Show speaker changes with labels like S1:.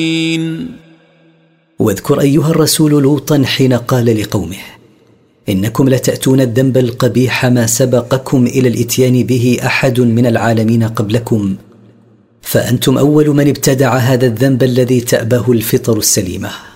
S1: واذكر أيها الرسول لوطا حين قال لقومه: إنكم لتأتون الذنب القبيح ما سبقكم إلى الإتيان به أحد من العالمين قبلكم، فأنتم أول من ابتدع هذا الذنب الذي تأباه الفطر السليمة.